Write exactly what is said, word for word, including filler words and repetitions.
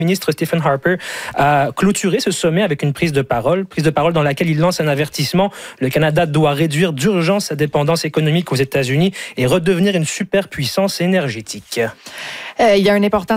ministre Stephen Harper a clôturé ce sommet avec une prise de parole, prise de parole dans laquelle il lance un avertissement. Le Canada doit réduire d'urgence sa dépendance économique aux États-Unis et redevenir une superpuissance énergétique. Euh, il y a un important